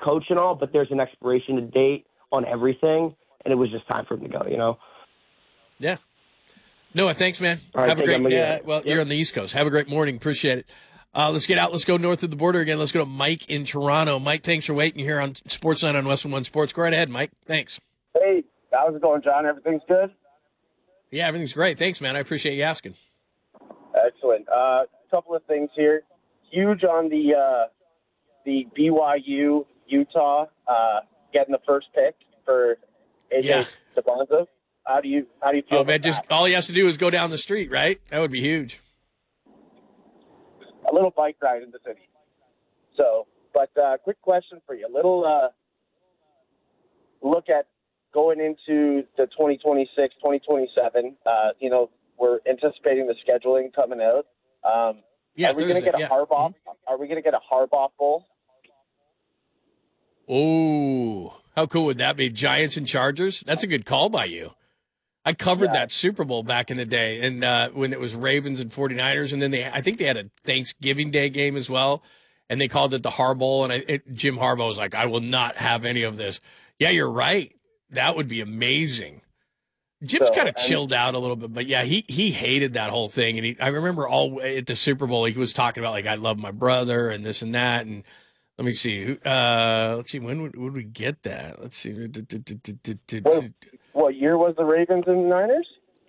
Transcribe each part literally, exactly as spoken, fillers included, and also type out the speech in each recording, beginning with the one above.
coach and all, but there's an expiration date on everything, and it was just time for him to go, you know? Yeah. Noah, thanks, man. Right, Have a great, uh, well, yep. You're on the East Coast. Have a great morning. Appreciate it. Uh, let's get out. Let's go north of the border again. Let's go to Mike in Toronto. Mike, thanks for waiting here on Sportsline on Western One Sports. Go right ahead, Mike. Thanks. Hey, how's it going, John? Everything's good? Yeah, everything's great. Thanks, man. I appreciate you asking. Excellent. A uh, couple of things here. Huge on the uh, the B Y U Utah uh, getting the first pick for A J Yeah. DeBonza. How do you how do you feel? Oh man, about just that? all he has to do is go down the street, right? That would be huge. A little bike ride in the city. So, but uh, quick question for you. A little uh, look at going into the twenty twenty-six, twenty twenty-seven. Uh, you know, we're anticipating the scheduling coming out. Um, Yeah, are we going to Thursday, get a yeah. Harbaugh? Mhm. Are we going to get a Harbaugh Bowl? Oh, how cool would that be? Giants and Chargers? That's a good call by you. I covered Yeah. that Super Bowl back in the day, and uh, when it was Ravens and 49ers, and then they, I think they had a Thanksgiving Day game as well, and they called it the Har Bowl, and I, it, Jim Harbaugh was like, I will not have any of this. Yeah, you're right. That would be amazing. Jim's So, kind of and- chilled out a little bit, but yeah, he he hated that whole thing, and he, I remember all at the Super Bowl, he was talking about like I love my brother and this and that, and let me see, uh, let's see, when would, would we get that? Let's see, What, what year was the Ravens and Niners?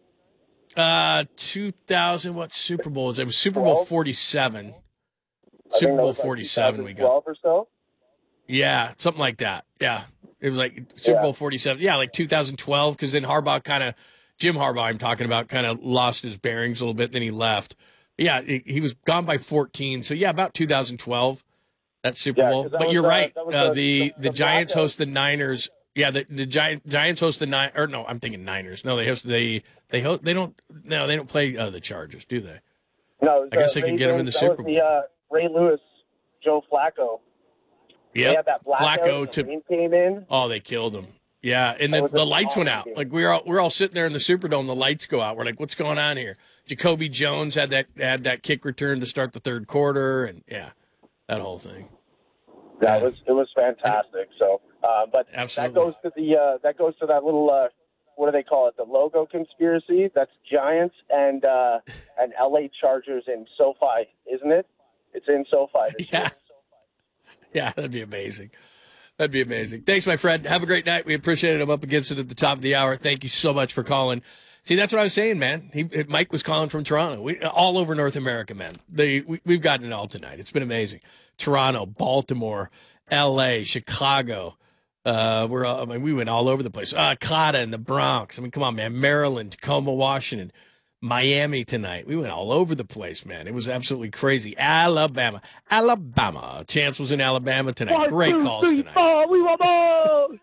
uh, two thousand. What Super Bowl was it? It was Super Bowl twelve? forty-seven. I think Super that Bowl was like forty-seven. We got. twelve or so. Yeah, something like that. Yeah. It was like Super Yeah. Bowl forty-seven. Yeah, like two thousand twelve, because then Harbaugh kind of, Jim Harbaugh, I'm talking about, kind of lost his bearings a little bit. Then he left. But yeah, he, he was gone by fourteen. So yeah, about two thousand twelve, that Super Yeah, Bowl. 'cause that But was, you're uh, right. that was Uh, the- the the- the the Giants blackout. host the Niners. Yeah, the the Giant, Giants host the Niners. Or no, I'm thinking Niners. No, they host they they host, they don't. No, they don't play uh, the Chargers, do they? No, it was, I guess uh, they could get him in the Ravens. That Super was The, uh, Ray Lewis, Joe Flacco. They Yeah, had that blackout. Flacco and the to rain came in. Oh, they killed him. Yeah, and That then was the an lights went awesome out. game. Like we were all, we're all sitting there in the Superdome. The lights go out. We're like, what's going on here? Jacoby Jones had that had that kick return to start the third quarter, and yeah, that whole thing. That Yeah. was it was fantastic. So, uh, but Absolutely. that goes to the uh, that goes to that little uh, what do they call it? The logo conspiracy. That's Giants and uh, and L A Chargers in SoFi, isn't it? It's in SoFi. This Yeah, year. yeah, that'd be amazing. That'd be amazing. Thanks, my friend. Have a great night. We appreciate it. I'm up against it at the top of the hour. Thank you so much for calling. See, that's what I was saying, man. He, Mike was calling from Toronto. We, all over North America, man. They, we, we've gotten it all tonight. It's been amazing. Toronto, Baltimore, L A, Chicago. Uh, we're all, I mean, we went all over the place. Uh, Cotta in the Bronx. I mean, come on, man. Maryland, Tacoma, Washington, Miami tonight. We went all over the place, man. It was absolutely crazy. Alabama, Alabama. Chance was in Alabama tonight. One, Great two, calls three, tonight. four, we want more!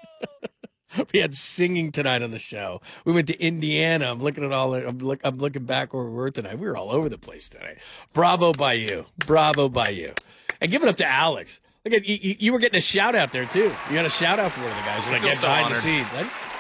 We had singing tonight on the show. We went to Indiana. I'm looking at all. I'm, look, I'm looking back where we were tonight. We were all over the place tonight. Bravo by you. Bravo by you. And give it up to Alex. Look at you. You you were getting a shout out there too. You got a shout out for one of the guys when I, feel get so behind honored. the scenes.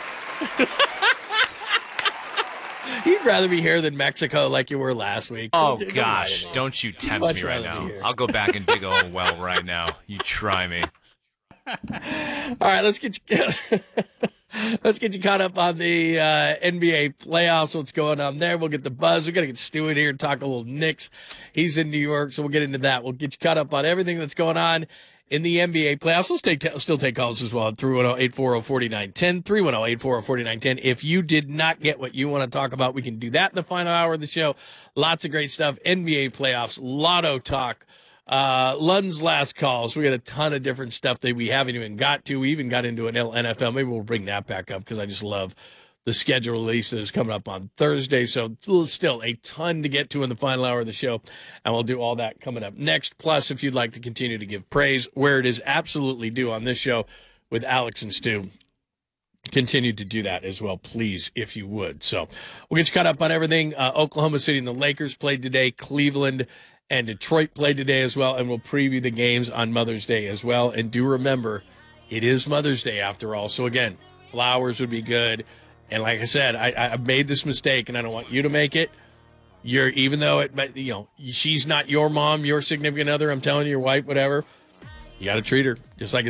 I- You'd rather be here than Mexico, like you were last week. Oh, Don't- don't gosh. lie to me. Don't you tempt much me right rather be now. here. I'll go back and dig a hole well right now. You try me. All right, let's get you, let's get you caught up on the uh, N B A playoffs. What's going on there? We'll get the buzz. We're gonna get Stu in here and talk a little Knicks. He's in New York, so we'll get into that. We'll get you caught up on everything that's going on in the N B A playoffs. Let's take still take calls as well at three one zero, eight four zero, four nine one zero, three one zero, eight four zero, four nine one zero. If you did not get what you want to talk about, we can do that in the final hour of the show. Lots of great stuff. N B A playoffs, lotto talk. Uh, Lund's last calls. We got a ton of different stuff that we haven't even got to. We even got into an N F L. Maybe we'll bring that back up because I just love the schedule release that is coming up on Thursday. So still a ton to get to in the final hour of the show. And we'll do all that coming up next. Plus, if you'd like to continue to give praise where it is absolutely due on this show with Alex and Stu, continue to do that as well, please, if you would. So we'll get you caught up on everything. Uh, Oklahoma City and the Lakers played today. Cleveland and Detroit played today as well, and we'll preview the games on Mother's Day as well. And do remember, it is Mother's Day after all. So, again, flowers would be good. And like I said, I, I made this mistake, and I don't want you to make it. You're even though it, you know, she's not your mom, your significant other. I'm telling you, your wife, whatever. You got to treat her just like